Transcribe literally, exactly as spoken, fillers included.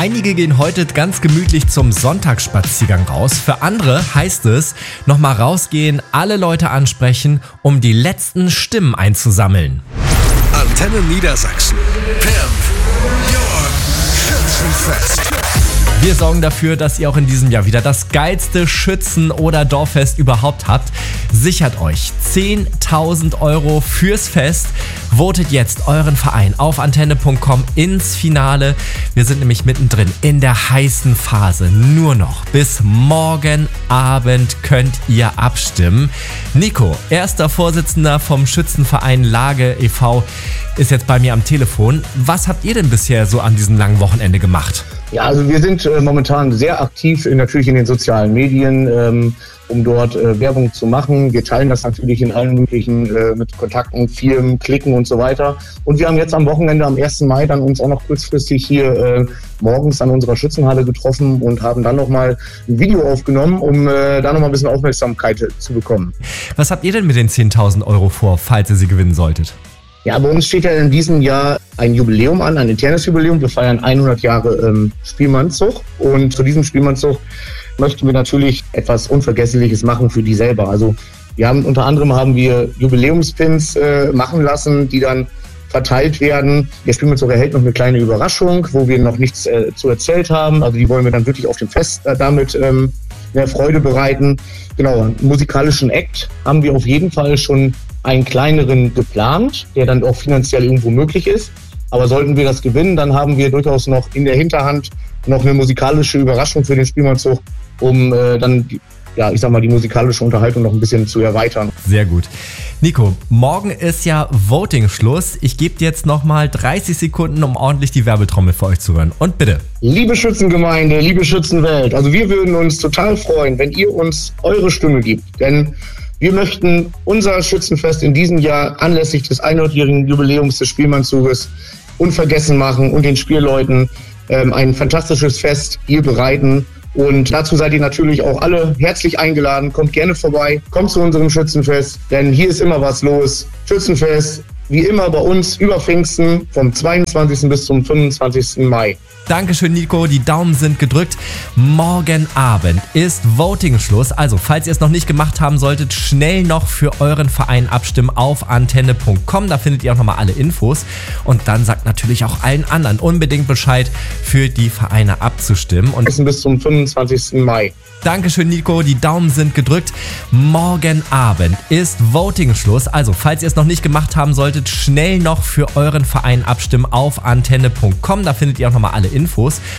Einige gehen heute ganz gemütlich zum Sonntagsspaziergang raus. Für andere heißt es, nochmal rausgehen, alle Leute ansprechen, um die letzten Stimmen einzusammeln. Antenne Niedersachsen. Pimp your Schützenfest. Wir sorgen dafür, dass ihr auch in diesem Jahr wieder das geilste Schützen- oder Dorffest überhaupt habt. Sichert euch zehntausend Euro fürs Fest. Votet jetzt euren Verein auf antenne punkt com ins Finale. Wir sind nämlich mittendrin in der heißen Phase. Nur noch bis morgen Abend könnt ihr abstimmen. Nico, erster Vorsitzender vom Schützenverein Lage e V, ist jetzt bei mir am Telefon. Was habt ihr denn bisher so an diesem langen Wochenende gemacht? Ja, also wir sind äh, momentan sehr aktiv, in, natürlich in den sozialen Medien, ähm, um dort äh, Werbung zu machen. Wir teilen das natürlich in allen möglichen äh, mit Kontakten, Firmen, Klicken und so weiter. Und wir haben jetzt am Wochenende, am ersten Mai, dann uns auch noch kurzfristig hier äh, morgens an unserer Schützenhalle getroffen und haben dann nochmal ein Video aufgenommen, um äh, da nochmal ein bisschen Aufmerksamkeit äh, zu bekommen. Was habt ihr denn mit den zehntausend Euro vor, falls ihr sie gewinnen solltet? Ja, bei uns steht ja in diesem Jahr ein Jubiläum an, ein internes Jubiläum. Wir feiern hundert Jahre ähm, Spielmannszug und zu diesem Spielmannszug möchten wir natürlich etwas Unvergessliches machen für die selber. Also wir haben unter anderem haben wir Jubiläumspins äh, machen lassen, die dann verteilt werden. Der Spielmannszug erhält noch eine kleine Überraschung, wo wir noch nichts äh, zu erzählt haben. Also die wollen wir dann wirklich auf dem Fest äh, damit ähm, mehr Freude bereiten. Genau, einen musikalischen Act haben wir auf jeden Fall schon einen kleineren geplant, der dann auch finanziell irgendwo möglich ist. Aber sollten wir das gewinnen, dann haben wir durchaus noch in der Hinterhand noch eine musikalische Überraschung für den Spielmannszug, um äh, dann, ja, ich sag mal, die musikalische Unterhaltung noch ein bisschen zu erweitern. Sehr gut. Nico, morgen ist ja Voting-Schluss. Ich gebe dir jetzt nochmal dreißig Sekunden, um ordentlich die Werbetrommel für euch zu hören. Und bitte. Liebe Schützengemeinde, liebe Schützenwelt, also wir würden uns total freuen, wenn ihr uns eure Stimme gibt. Denn wir möchten unser Schützenfest in diesem Jahr anlässlich des hundertjährigen Jubiläums des Spielmannszuges unvergessen machen und den Spielleuten ähm, ein fantastisches Fest hier bereiten. Und dazu seid ihr natürlich auch alle herzlich eingeladen. Kommt gerne vorbei, kommt zu unserem Schützenfest, denn hier ist immer was los. Schützenfest, wie immer bei uns über Pfingsten vom zweiundzwanzigsten bis zum fünfundzwanzigsten Mai. Dankeschön, Nico. Die Daumen sind gedrückt. Morgen Abend ist Voting-Schluss. Also, falls ihr es noch nicht gemacht haben solltet, schnell noch für euren Verein abstimmen auf antenne punkt com. Da findet ihr auch nochmal alle Infos. Und dann sagt natürlich auch allen anderen unbedingt Bescheid, für die Vereine abzustimmen. Und bis zum fünfundzwanzigsten Mai. Dankeschön, Nico. Die Daumen sind gedrückt. Morgen Abend ist Voting-Schluss. Also, falls ihr es noch nicht gemacht haben solltet, schnell noch für euren Verein abstimmen auf antenne punkt com. Da findet ihr auch nochmal alle Infos.